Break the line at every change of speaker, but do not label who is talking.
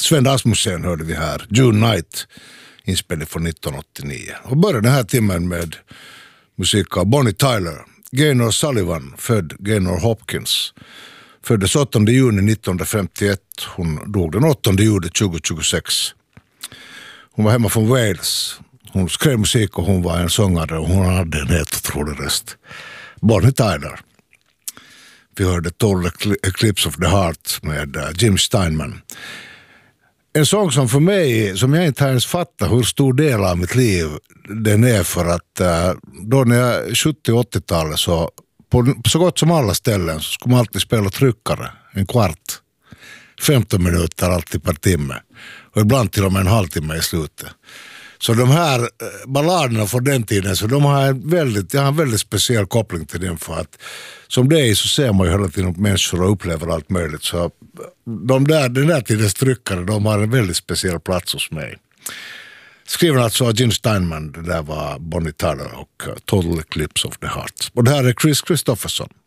Sven Asmussen hörde vi här. June Night, inspelning från 1989. Och började den här timmen med musik av Bonnie Tyler. Gaynor Sullivan, född Gaynor Hopkins. Föddes 8 juni 1951. Hon dog den 8 juli 2026. Hon var hemma från Wales. Hon skrev musik och hon var en sångare och hon hade en helt otrolig röst. Bonnie Tyler. Vi hörde Total Eclipse of the Heart med Jim Steinman. En sång som för mig, som jag inte ens fattar hur stor del av mitt liv den är, för att då när jag 70-80-talet så på så gott som alla ställen så skulle man alltid spela tryckare, en kvart, 15 minuter alltid per timme och ibland till och med en halvtimme i slutet. Så de här balladerna från den tiden, så jag har en väldigt speciell koppling till dem, för att som det är så ser man ju hela tiden människor och upplever allt möjligt. Så den där tidens tryckare, de har en väldigt speciell plats hos mig. Skriven alltså av Jim Steinman, det där var Bonnie Tyler och Total Eclipse of the Heart. Och det här är Chris Christopherson.